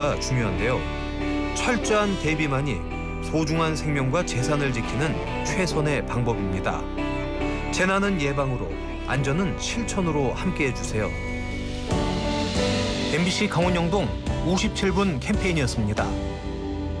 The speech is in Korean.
중요한데요. 철저한 대비만이 소중한 생명과 재산을 지키는 최선의 방법입니다. 재난은 예방으로, 안전은 실천으로 함께해 주세요. MBC 강원영동 57분 캠페인이었습니다.